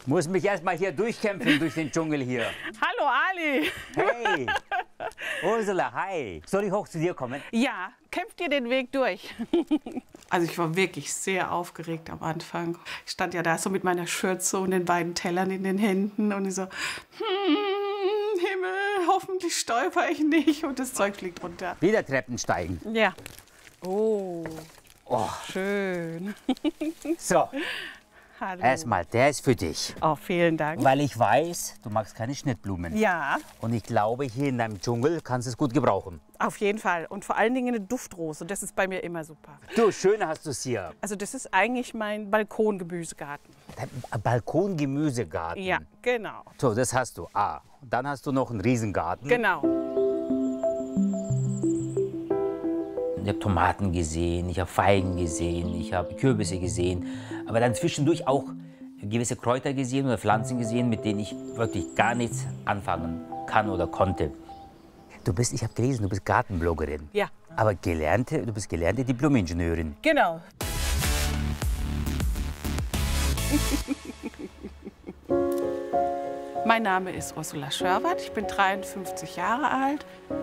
Muss mich erst mal hier durchkämpfen durch den Dschungel hier. Hallo Ali. Hey, Ursula, hi. Soll ich hoch zu dir kommen? Ja, kämpft ihr den Weg durch. Also ich war wirklich sehr aufgeregt am Anfang. Ich stand ja da so mit meiner Schürze und den beiden Tellern in den Händen und ich so, Himmel, hoffentlich stolper ich nicht und das Zeug fliegt runter. Wieder Treppen steigen. Ja. Oh, Oh, schön. so, Hallo. erstmal, der ist für dich. Oh, vielen Dank. Weil ich weiß, du magst keine Schnittblumen. Ja, Und ich glaube, hier in deinem Dschungel kannst du es gut gebrauchen. auf jeden Fall. Und vor allen Dingen eine Duftrose. Das ist bei mir immer super. Du, schön hast du es hier. Also das ist eigentlich mein Balkongemüsegarten. Dein Balkongemüsegarten. Ja, genau. So, das hast du. Ah, und dann hast du noch einen Riesengarten. Genau. Ich habe Tomaten gesehen, ich habe Feigen gesehen, ich habe Kürbisse gesehen, aber dann zwischendurch auch gewisse Kräuter gesehen oder Pflanzen gesehen, mit denen ich wirklich gar nichts anfangen kann oder konnte. Ich habe gelesen, du bist Gartenbloggerin. Ja, Aber du bist gelernte Diplom-Ingenieurin. genau. Mein Name ist Ursula Schörwert, ich bin 53 Jahre alt.